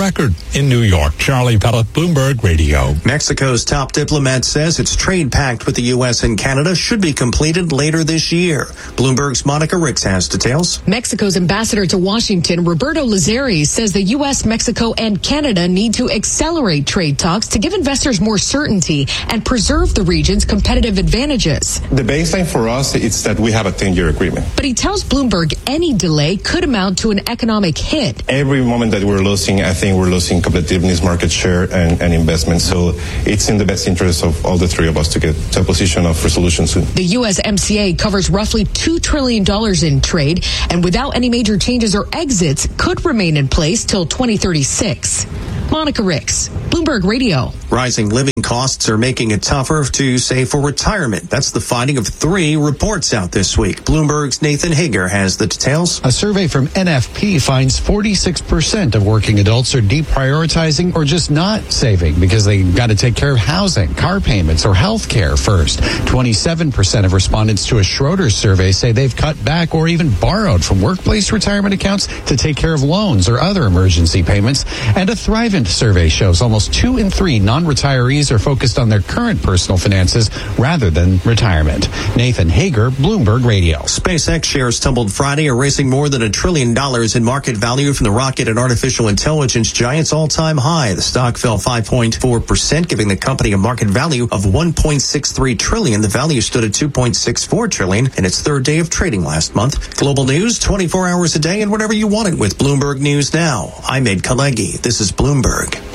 record in New York. Charlie Pellet, Bloomberg Radio. Mexico's top diplomat says its trade pact with the U.S. and Canada should be completed later this year. Bloomberg's Monica Ricks has details. Mexico's ambassador to Washington, Roberto Lazari, says the U.S., Mexico, and Canada need to accelerate trade talks to give investors more certainty and preserve the region's competitive advantages. The baseline for us is that we have a 10-year agreement. But he tells Bloomberg any delay could amount to an economic hit. Every moment that we're losing, I think we're losing competitiveness, market share, and investment. So it's in the best interest of all the three of us to get to a position of resolution soon. The USMCA covers roughly $2 trillion in trade, and without any major changes or exits, could remain in place till 2036. Monica Ricks, Bloomberg Radio. Rising living costs are making it tougher to save for retirement. That's the finding of 3 reports out this week. Bloomberg's Nathan Hager has the details. A survey from NFP finds 46% of working adults are deprioritizing or just not saving because they got to take care of housing, car payments, or health care first. 27% of respondents to a Schroeder survey say they've cut back or even borrowed from workplace retirement accounts to take care of loans or other emergency payments. And a Thrivent survey shows almost 2 in 3 non-retirees are focused on their current personal finances rather than retirement. Nathan Hager, Bloomberg Radio. SpaceX shares tumbled Friday, erasing more than $1 trillion in market value from the rocket and artificial intelligence giant's all-time high. The stock fell 5.4%, giving the company a market value of $1.63 trillion. The value stood at $2.64 trillion in its third day of trading last month. Global news, 24 hours a day and whatever you want it with Bloomberg News Now. I'm Ed Kalegi. This is Bloomberg.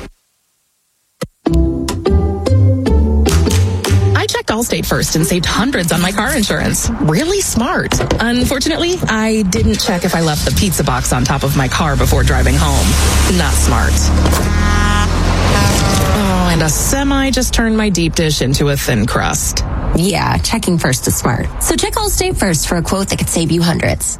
I checked Allstate first and saved hundreds on my car insurance. Really smart. Unfortunately, I didn't check if I left the pizza box on top of my car before driving home. Not smart. Oh, and a semi just turned my deep dish into a thin crust. Yeah, checking first is smart. So check Allstate first for a quote that could save you hundreds.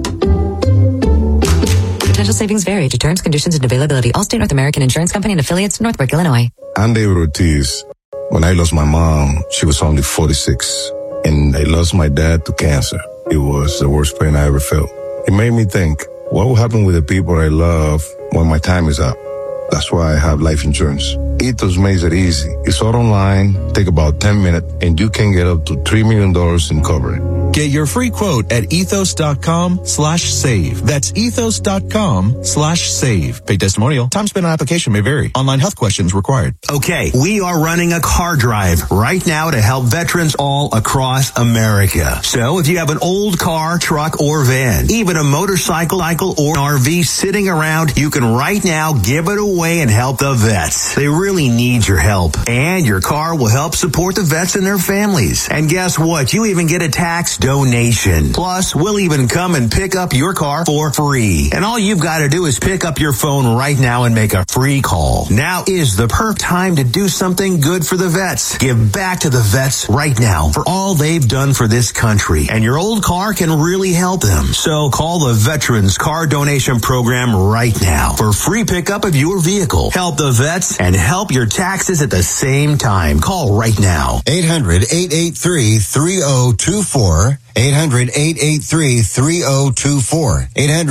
Potential savings vary. To terms, conditions, and availability. Allstate North American Insurance Company and affiliates, Northbrook, Illinois. I'm David Ortiz. When I lost my mom, she was only 46. And I lost my dad to cancer. It was the worst pain I ever felt. It made me think, what will happen with the people I love when my time is up? That's why I have life insurance. Ethos makes it easy. It's all online, take about 10 minutes, and you can get up to $3 million in coverage. Get your free quote at ethos.com/save. That's ethos.com/save. Pay testimonial. Time spent on application may vary. Online health questions required. Okay, we are running a car drive right now to help veterans all across America. So if you have an old car, truck, or van, even a motorcycle, or an RV sitting around, you can right now give it away and help the vets. They really need your help. And your car will help support the vets and their families. And guess what? You even get a tax donation. Plus, we'll even come and pick up your car for free. And all you've got to do is pick up your phone right now and make a free call. Now is the perfect time to do something good for the vets. Give back to the vets right now for all they've done for this country. And your old car can really help them. So call the Veterans Car Donation Program right now for free pickup of your vehicle. Help the vets and help your taxes at the same time. Call right now. 800-883-3024. 800-883-3024.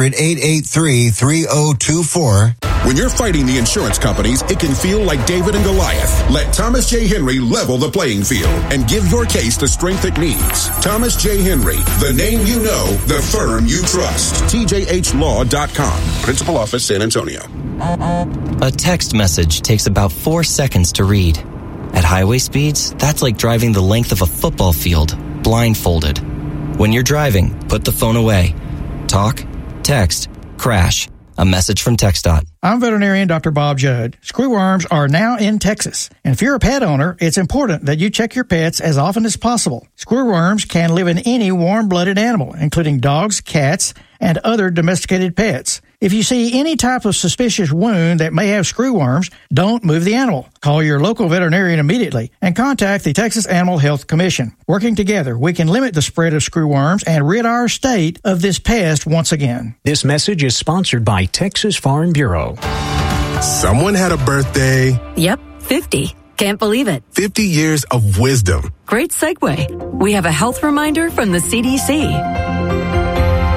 800-883-3024. When you're fighting the insurance companies, it can feel like David and Goliath. Let Thomas J. Henry level the playing field and give your case the strength it needs. Thomas J. Henry, the name you know, the firm you trust. TJHLaw.com. Principal Office, San Antonio. A text message takes about 4 seconds to read. At highway speeds, that's like driving the length of a football field, blindfolded. When you're driving, put the phone away. Talk, text, crash. A message from TxDOT. I'm veterinarian Dr. Bob Judd. Screwworms are now in Texas. And if you're a pet owner, it's important that you check your pets as often as possible. Screwworms can live in any warm-blooded animal, including dogs, cats, and other domesticated pets. If you see any type of suspicious wound that may have screwworms, don't move the animal. Call your local veterinarian immediately and contact the Texas Animal Health Commission. Working together, we can limit the spread of screwworms and rid our state of this pest once again. This message is sponsored by Texas Farm Bureau. Someone had a birthday. Yep, 50. Can't believe it. 50 years of wisdom. Great segue. We have a health reminder from the CDC.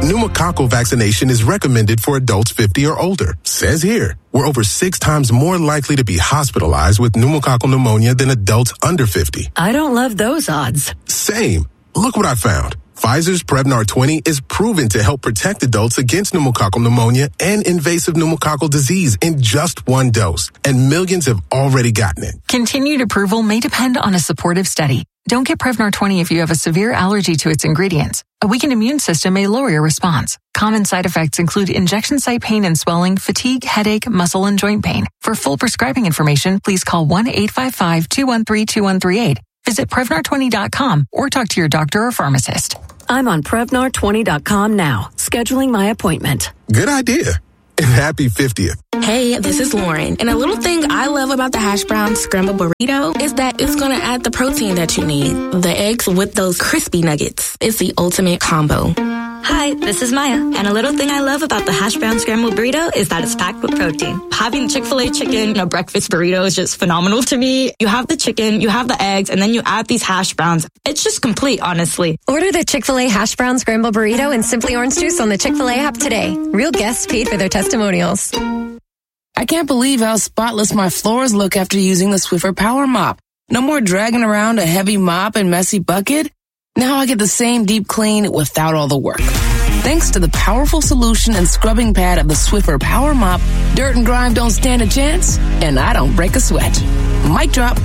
Pneumococcal vaccination is recommended for adults 50 or older. Says here, we're over 6 times more likely to be hospitalized with pneumococcal pneumonia than adults under 50. I don't love those odds. Same. Look what I found. Pfizer's Prevnar 20 is proven to help protect adults against pneumococcal pneumonia and invasive pneumococcal disease in just 1 dose, and millions have already gotten it. Continued approval may depend on a supportive study. Don't get Prevnar 20 if you have a severe allergy to its ingredients. A weakened immune system may lower your response. Common side effects include injection site pain and swelling, fatigue, headache, muscle, and joint pain. For full prescribing information, please call 1-855-213-2138. Visit Prevnar20.com or talk to your doctor or pharmacist. I'm on Prevnar20.com now, scheduling my appointment. Good idea. And happy 50th. Hey, this is Lauren. And a little thing I love about the hash brown scrambled burrito is that it's going to add the protein that you need. The eggs with those crispy nuggets. It's the ultimate combo. Hi, this is Maya. And a little thing I love about the hash brown scrambled burrito is that it's packed with protein. Having Chick-fil-A chicken in a breakfast burrito is just phenomenal to me. You have the chicken, you have the eggs, and then you add these hash browns. It's just complete, honestly. Order the Chick-fil-A hash brown scrambled burrito and Simply Orange Juice on the Chick-fil-A app today. Real guests paid for their testimonials. I can't believe how spotless my floors look after using the Swiffer Power Mop. No more dragging around a heavy mop and messy bucket. Now I get the same deep clean without all the work. Thanks to the powerful solution and scrubbing pad of the Swiffer Power Mop, dirt and grime don't stand a chance, and I don't break a sweat. Mic drop.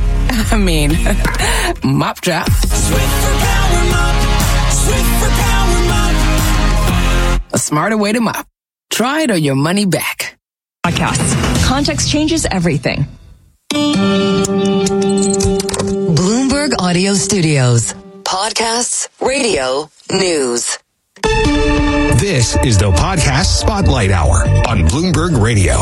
Mop drop. Swiffer Power Mop. Swiffer Power Mop. A smarter way to mop. Try it or your money back. Podcasts. Context changes everything. Bloomberg Audio Studios. Podcasts, radio, news. This is the Podcast Spotlight Hour on Bloomberg Radio.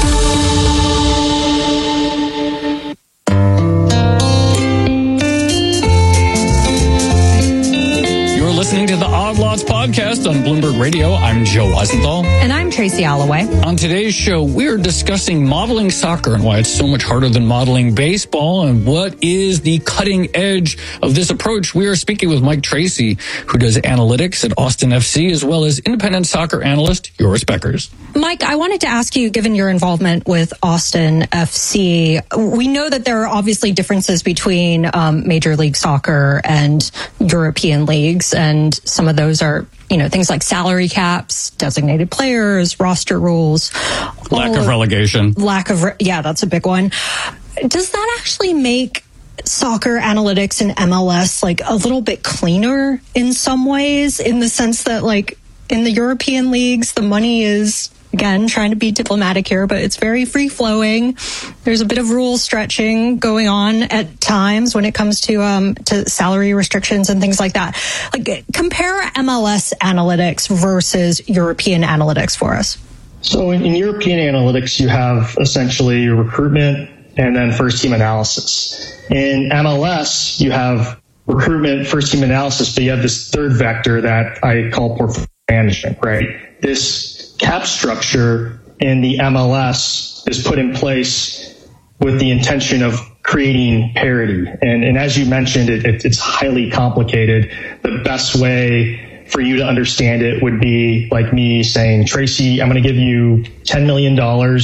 You're listening to the Odd Lots Podcast on Bloomberg Radio. I'm Joe Weisenthal. And I'm Tracy Alloway. On today's show, we're discussing modeling soccer and why it's so much harder than modeling baseball and what is the cutting edge of this approach. We are speaking with Mike Tracy, who does analytics at Austin FC, as well as independent soccer analyst Joris Beckers. Mike, I wanted to ask you, given your involvement with Austin FC, we know that there are obviously differences between Major League Soccer and European leagues, and some of those are, things like salary caps, designated players, roster rules. Lack of relegation. Yeah, that's a big one. Does that actually make soccer analytics in MLS like a little bit cleaner in some ways, in the sense that like in the European leagues, the money is, again, trying to be diplomatic here, but it's very free-flowing. There's a bit of rule stretching going on at times when it comes to salary restrictions and things like that. Like, compare MLS analytics versus European analytics for us. So in European analytics, you have essentially recruitment and then first-team analysis. In MLS, you have recruitment, first-team analysis, but you have this third vector that I call portfolio management, right? This cap structure in the MLS is put in place with the intention of creating parity. And as you mentioned, it's highly complicated. The best way for you to understand it would be like me saying, Tracy, I'm going to give you $10 million.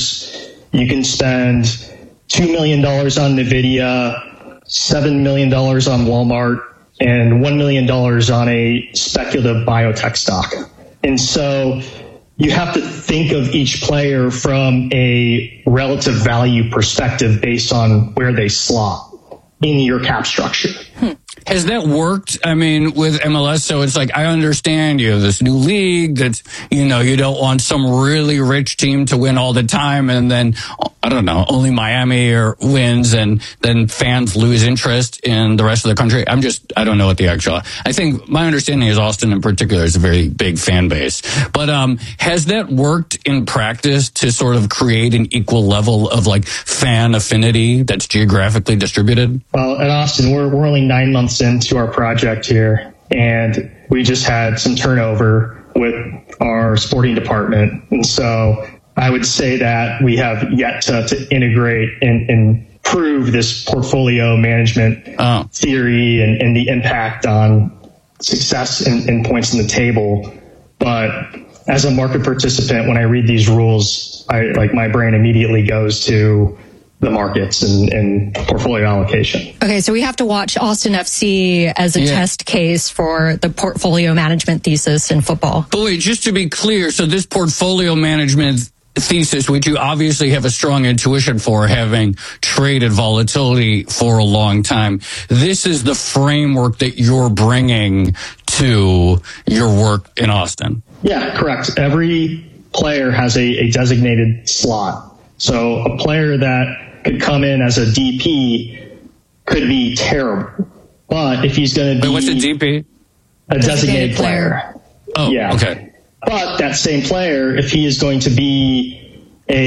You can spend $2 million on NVIDIA, $7 million on Walmart, and $1 million on a speculative biotech stock. And so you have to think of each player from a relative value perspective based on where they slot in your cap structure. Has that worked? I mean, with MLS, so it's like, I understand you have this new league that's, you don't want some really rich team to win all the time, and then, I don't know, only Miami wins, and then fans lose interest in the rest of the country. I don't know what the actual, I think my understanding is Austin in particular is a very big fan base. But has that worked in practice to sort of create an equal level of like fan affinity that's geographically distributed? Well, at Austin, we're only 9 months into our project here, and we just had some turnover with our sporting department. And so I would say that we have yet to integrate and prove this portfolio management theory and the impact on success and points in the table. But as a market participant, when I read these rules, my brain immediately goes to the markets and portfolio allocation. Okay, so we have to watch Austin FC as a test case for the portfolio management thesis in football. But wait, just to be clear, so this portfolio management thesis, which you obviously have a strong intuition for, having traded volatility for a long time, this is the framework that you're bringing to your work in Austin. Yeah, correct. Every player has a designated slot. So a player that could come in as a DP could be terrible. But if he's going to be... Wait, what's a DP? A designated player. Oh, yeah. Okay. But that same player, if he is going to be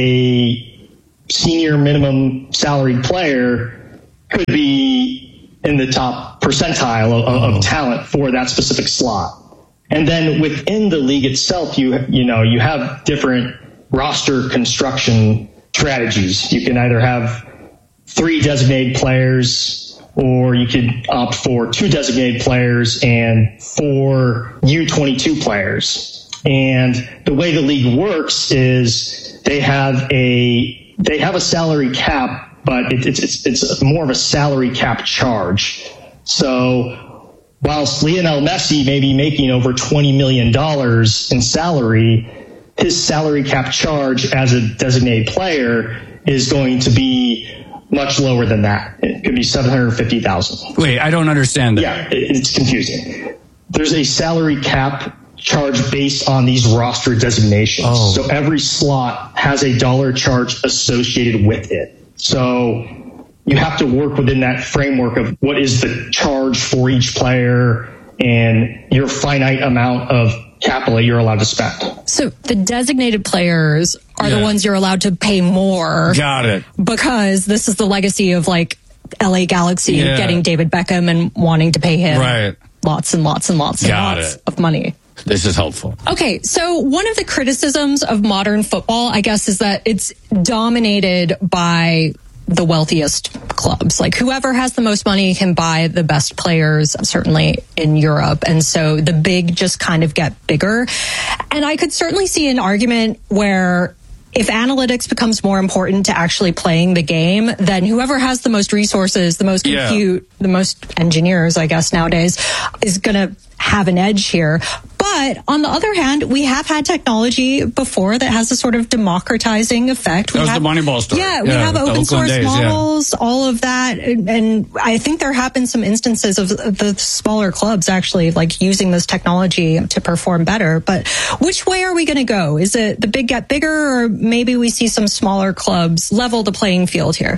a senior minimum salaried player, could be in the top percentile of talent for that specific slot. And then within the league itself, you have different roster construction strategies. You can either have 3 designated players, or you could opt for 2 designated players and 4 U22 players. And the way the league works is they have a salary cap, but it's more of a salary cap charge. So whilst Lionel Messi may be making over $20 million in salary, his salary cap charge as a designated player is going to be much lower than that. It could be $750,000. Wait, I don't understand that. Yeah, it's confusing. There's a salary cap charge based on these roster designations. Oh. So every slot has a dollar charge associated with it. So you have to work within that framework of what is the charge for each player and your finite amount of capital that you're allowed to spend. So the designated players are the ones you're allowed to pay more. Got it. Because this is the legacy of LA Galaxy getting David Beckham and wanting to pay him lots and lots and lots and lots of money. This is helpful. Okay, so one of the criticisms of modern football, I guess, is that it's dominated by the wealthiest clubs. Whoever has the most money can buy the best players, certainly in Europe. And so the big just kind of get bigger. And I could certainly see an argument where if analytics becomes more important to actually playing the game, then whoever has the most resources, the most compute, the most engineers, I guess nowadays, is going to have an edge here. But on the other hand, we have had technology before that has a sort of democratizing effect. That was the Moneyball story. Yeah, we have open source models, all of that. And I think there have been some instances of the smaller clubs actually using this technology to perform better. But which way are we going to go? Is it the big get bigger, or maybe we see some smaller clubs level the playing field here?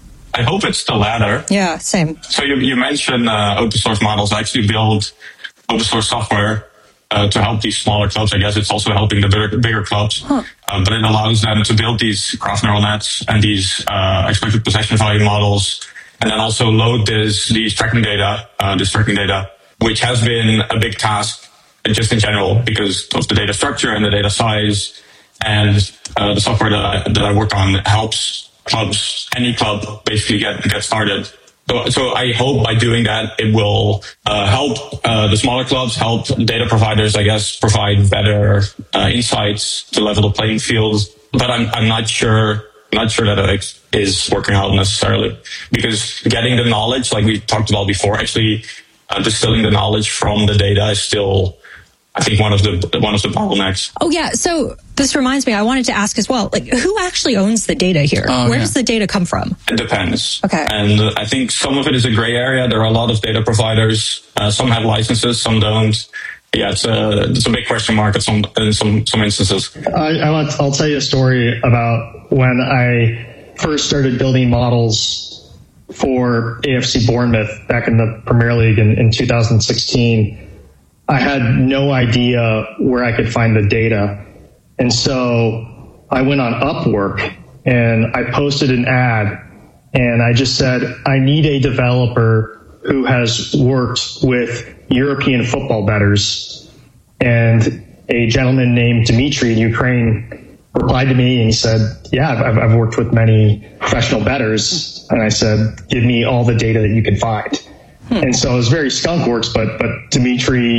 I hope it's the latter. Yeah, same. So you mentioned open source models. I actually build open source software to help these smaller clubs. I guess it's also helping the bigger clubs. But it allows them to build these graph neural nets and these expected possession value models, and then also load these tracking data, which has been a big task just in general because of the data structure and the data size. And the software that I work on helps clubs, any club, basically get started. So I hope by doing that, it will help the smaller clubs, help data providers, I guess, provide better insights to level the playing field. But I'm not sure that it is working out necessarily, because getting the knowledge, like we talked about before, actually distilling the knowledge from the data is still, I think, one of the bottlenecks. Oh yeah. So this reminds me, I wanted to ask as well, who actually owns the data here? Where does the data come from? It depends. Okay. And I think some of it is a gray area. There are a lot of data providers. Some have licenses, some don't. Yeah, it's a big question mark in some instances. I'll tell you a story about when I first started building models for AFC Bournemouth back in the Premier League in 2016. I had no idea where I could find the data. And so I went on Upwork and I posted an ad and I just said, I need a developer who has worked with European football bettors. And a gentleman named Dmitry in Ukraine replied to me and he said, yeah, I've worked with many professional bettors. And I said, give me all the data that you can find. And so it was very skunkworks, but Dmitry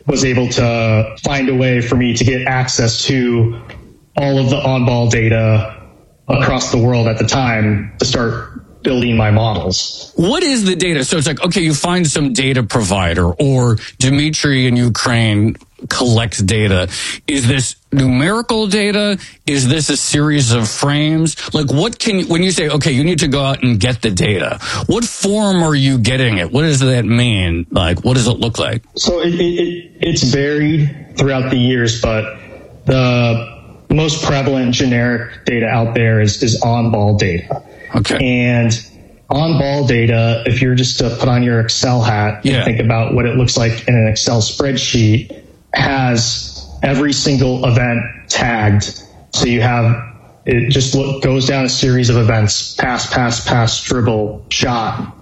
was able to find a way for me to get access to all of the on-ball data across the world at the time to start building my models. What is the data? So it's like, okay, you find some data provider, or Dmitry in Ukraine collects data. Is this numerical data? Is this a series of frames? Like, what can, when you say, okay, you need to go out and get the data, what form are you getting it? What does that mean? Like, what does it look like? So it's varied throughout the years, but the most prevalent generic data out there is on-ball data. Okay. And on-ball data, if you're just to put on your Excel hat and think about what it looks like in an Excel spreadsheet, has every single event tagged. So you have, it just goes down a series of events: pass, dribble, shot,